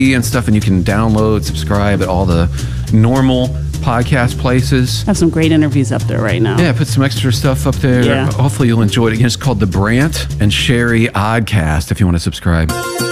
and stuff, and you can download, subscribe at all the normal podcast places. Have some great interviews up there right now. Yeah, put some extra stuff up there. Yeah. Hopefully you'll enjoy it. Again, it's called the Brant and Sherry Oddcast if you want to subscribe.